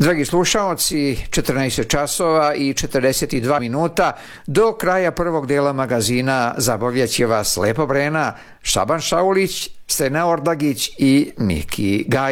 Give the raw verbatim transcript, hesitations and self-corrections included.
Dragi slušaoci, četrnaest časova i četrdeset dva minuta do kraja prvog dela magazina zabavljaće vas Lepo Brena, Šaban Šaulić, Sena Ordagić i Miki Gaj.